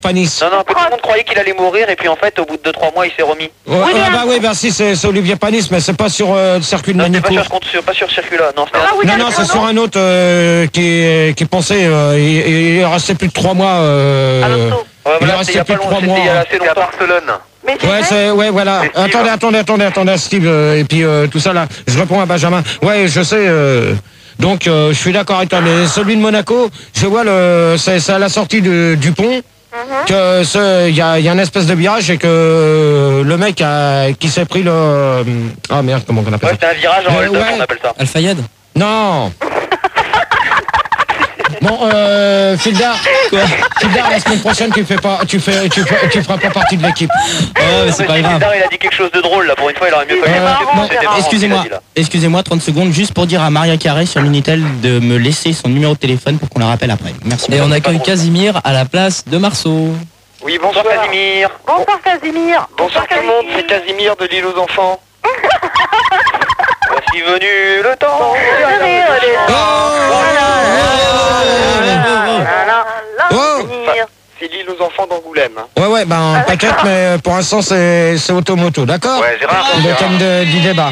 Panis. Non, tout le monde croyait qu'il allait mourir et puis en fait, au bout de 2-3 mois, il s'est remis. Si, c'est Olivier Panis, mais c'est pas sur le circuit de Manicourt. Pas sur ce circuit-là, non. Non, c'est sur un autre qui est pensé. Il est resté plus de 3 mois. Il est resté plus de 3 mois. C'est à Barcelone. Voilà. Attendez, Steve, et puis tout ça là. Je réponds à Benjamin. Ouais, je sais. Donc, je suis d'accord avec toi. Mais celui de Monaco, je vois c'est à la sortie du pont. Que il y a une espèce de virage et que le mec qui s'est pris le. Ah merde, comment on appelle ça? C'est un virage en hold-up, on appelle ça. Al-Fayed? Non. Bon, Fildar, la semaine prochaine, tu feras pas partie de l'équipe. Mais c'est pas grave. Fildar, il a dit quelque chose de drôle, là. Pour une fois, il aurait mieux fallu. Excusez-moi, 30 secondes, juste pour dire à Maria Carré sur Minitel de me laisser son numéro de téléphone pour qu'on la rappelle après. Merci. Et on accueille Casimir à la place de Marceau. Oui, bonsoir Casimir. Bonsoir Casimir. Bonsoir tout le monde, c'est Casimir de l'île aux enfants. Voici venu le temps. C'est l'île aux enfants d'Angoulême. Ouais, peut-être, mais pour l'instant, c'est automoto, d'accord? Ouais, Gérard. Le thème du débat.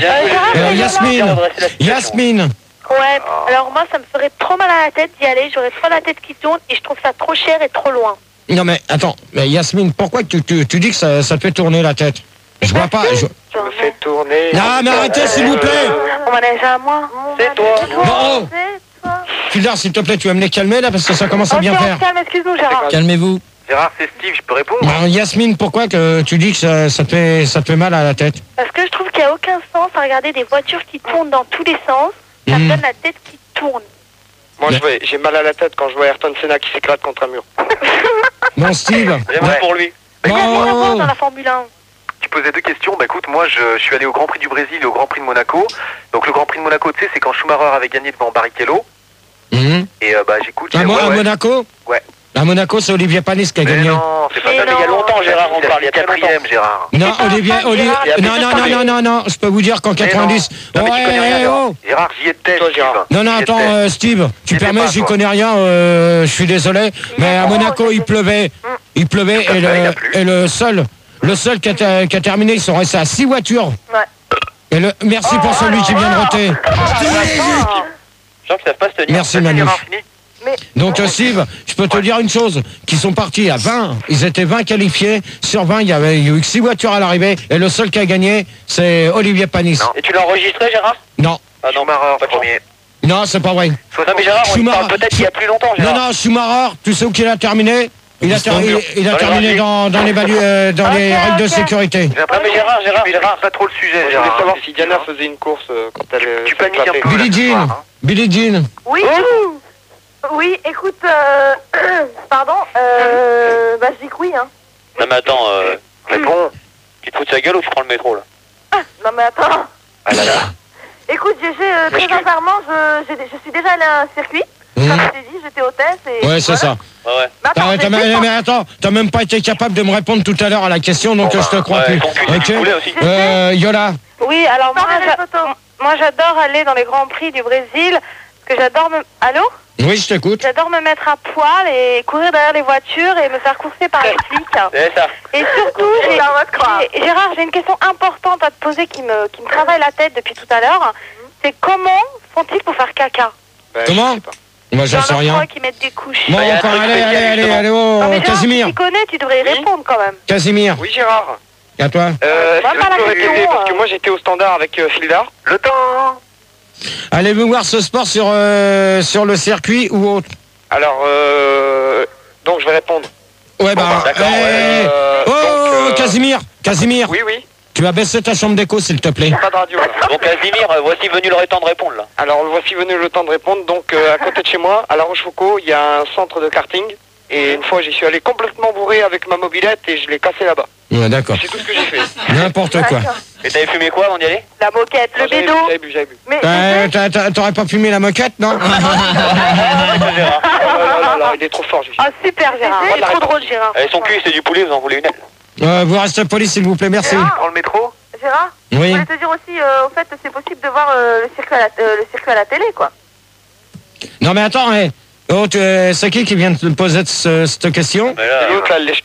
Yasmine. Ouais, alors moi, ça me ferait trop mal à la tête d'y aller. J'aurais trop la tête qui tourne et je trouve ça trop cher et trop loin. Non, mais attends, Yasmine, pourquoi tu dis que ça te fait tourner la tête? Je vois pas. Je me fais tourner. Non, mais arrêtez, s'il vous plaît. On m'en a déjà à moi. C'est toi. Bon. Fildar, s'il te plaît, tu vas me les calmer là parce que ça commence à bien faire. Calme, excuse-nous, Gérard. Calmez-vous. Gérard, c'est Steve, je peux répondre? Yasmine, pourquoi que tu dis que ça te fait mal à la tête? Parce que je trouve qu'il n'y a aucun sens à regarder des voitures qui tournent dans tous les sens. Ça me donne la tête qui tourne. Moi, j'ai mal à la tête quand je vois Ayrton Senna qui s'éclate contre un mur. Bon, Steve. J'aimerais pour lui. Dans la Formule 1. Tu posais 2 questions. Bah écoute, moi je suis allé au Grand Prix du Brésil et au Grand Prix de Monaco. Donc le Grand Prix de Monaco, tu sais, c'est quand Schumacher avait gagné devant Barrichello. Et j'écoute. À Monaco? Ouais. À Monaco, c'est Olivier Panis qui a gagné. Non, c'est pas ça. Mais il y a longtemps, Gérard, on parle. Il y a 4e, Gérard. Non, Olivier. Non, je peux vous dire qu'en 90. Gérard, j'y étais, Gérard. Non, attends, Steve, tu permets, j'y connais rien, je suis désolé. Mais à Monaco, il pleuvait. Et le seul qui a terminé, ils sont restés à 6 voitures. Ouais. Et merci pour celui qui vient de roter. Merci Manu. Donc Steve, je peux te dire une chose, qu'ils sont partis à 20, ils étaient 20 qualifiés, sur 20 il y a eu 6 voitures à l'arrivée, et le seul qui a gagné, c'est Olivier Panis. Et tu l'as enregistré, Gérard? Non. Ah non, Schumacher, pas premier. Non, c'est pas vrai. Non mais Gérard, on parle peut-être il y a plus longtemps, Gérard. Non, Schumacher, tu sais où qu'il a terminé? Il a terminé dans les règles de sécurité. Mais Gérard, pas trop le sujet. Je voulais savoir si Diana faisait une course quand elle... Tu paniques un peu. Billie Jean. Oui. Oui, écoute, pardon, je dis que oui, hein. Non mais attends, réponds. Tu te fous de sa gueule ou tu prends le métro, là? Non mais attends. Écoute, très sincèrement, je suis déjà allé à un circuit. Comme je t'ai dit, j'étais hôtesse et... Ouais, c'est ça. Ouais. Mais attends, t'as même pas été capable de me répondre tout à l'heure à la question, donc je te crois plus. Ok. Yola. Oui, alors moi j'adore aller dans les Grands Prix du Brésil, parce que j'adore Allô? Oui, je t'écoute. J'adore me mettre à poil et courir derrière les voitures et me faire courser par les flics. C'est ça. Et surtout, Gérard, j'ai une question importante à te poser qui me travaille la tête depuis tout à l'heure. C'est comment font-ils pour faire caca? Comment? Moi, j'en sais rien. Qui mettent des couches. Bon, encore, allez, Casimir. Tu connais, tu devrais y répondre quand même. Casimir. Oui, Gérard. Et à toi? Parce que moi, j'étais au standard avec Fildar. Le temps. Allez-vous voir ce sport sur le circuit ou autre? Alors, donc je vais répondre. Ouais, Casimir. Oui. Tu vas baisser ta chambre d'écho, s'il te plaît. Pas de radio, là. Donc, Casimir, voici venu le temps de répondre, là. Alors, voici venu le temps de répondre. Donc, à côté de chez moi, à La Rochefoucauld, il y a un centre de karting. Et une fois, j'y suis allé complètement bourré avec ma mobilette et je l'ai cassé là-bas. Ouais, d'accord. C'est tout ce que j'ai fait. N'importe quoi. Et t'avais fumé quoi avant d'y aller? La moquette, le bédo. J'avais bu. Mais t'aurais pas fumé la moquette, non? Il est trop fort, Gérard. Ah, super, Gérard. Il est trop drôle, Gérard. Son cul, c'est du poulet, vous en voulez une? Vous restez poli, s'il vous plaît, merci. Dans le métro? Gérard, oui. Je voulais te dire aussi, au fait, c'est possible de voir le circuit à la télé, quoi. Non, mais attends, c'est qui vient de te poser cette question? C'est l'autre, là,